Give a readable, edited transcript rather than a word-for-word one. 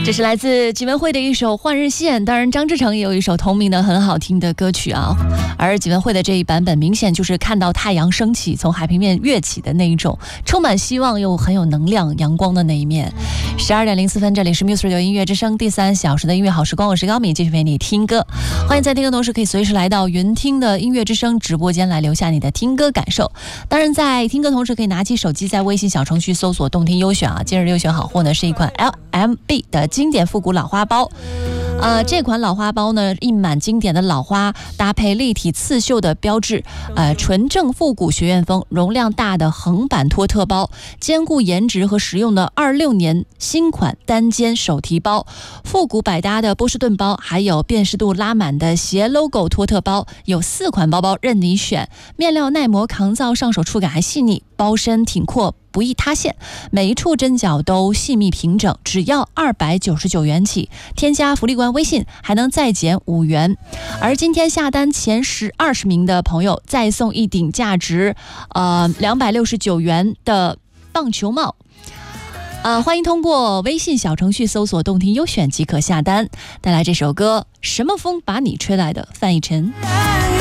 这是来自纪文慧的一首《换日线》，当然张志成也有一首同名的很好听的歌曲啊。而纪文慧的这一版本明显就是看到太阳升起，从海平面跃起的那一种充满希望又很有能量阳光的那一面。12:04，这里是 Muse Radio 音乐之声第3小时的音乐好时光，我是高敏，继续为你听歌。欢迎在听歌同时可以随时来到云听的音乐之声直播间来留下你的听歌感受。当然在听歌同时可以拿起手机在微信小程序搜索动听优选啊，今日优选好货呢是一款 LMB 的经典复古老花包。这款老花包呢，印满经典的老花，搭配立体刺绣的标志，纯正复古学院风，容量大的横版托特包，兼顾颜值和实用的26年新款单肩手提包，复古百搭的波士顿包，还有辨识度拉满的斜 logo 托特包，有4款包包任你选，面料耐磨抗造，上手触感还细腻，包身挺阔不易塌陷，每一处针脚都细密平整，只要299元起，添加福利官微信还能再减5元。而今天下单前20名的朋友再送一顶价值269元的棒球帽。欢迎通过微信小程序搜索动听优选即可下单。带来这首歌《什么风把你吹来的》，范逸臣。